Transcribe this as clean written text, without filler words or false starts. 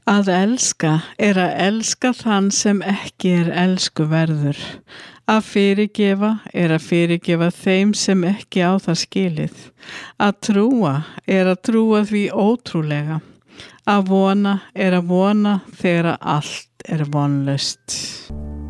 Að elska er að elska þann sem ekki er elskuverður. Að fyrirgefa er að fyrirgefa þeim sem ekki á það skilið. Að trúa er að trúa því ótrúlega. Að vona er að vona þegar allt er vonlaust.